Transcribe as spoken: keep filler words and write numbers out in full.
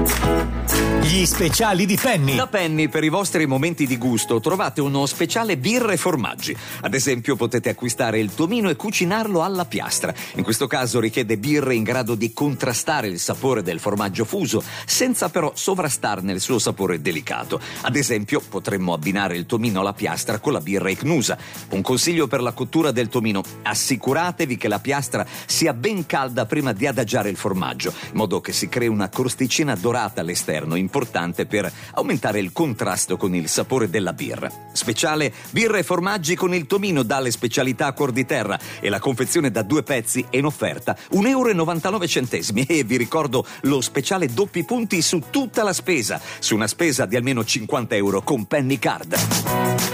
Gli speciali di Penny. Da Penny, per i vostri momenti di gusto, trovate uno speciale birra e formaggi. Ad esempio, potete acquistare il tomino e cucinarlo alla piastra. In questo caso richiede birre in grado di contrastare il sapore del formaggio fuso, senza però sovrastarne il suo sapore delicato. Ad esempio, potremmo abbinare il tomino alla piastra con la birra Icnusa. Un consiglio per la cottura del tomino: assicuratevi che la piastra sia ben calda prima di adagiare il formaggio, in modo che si crei una crosticina dorata all'esterno, importante per aumentare il contrasto con il sapore della birra. Speciale birra e formaggi con il tomino dalle specialità Cuor di Terra, e la confezione da due pezzi è in offerta un euro e novantanove centesimi. E vi ricordo lo speciale doppi punti su tutta la spesa, su una spesa di almeno cinquanta euro con Penny Card.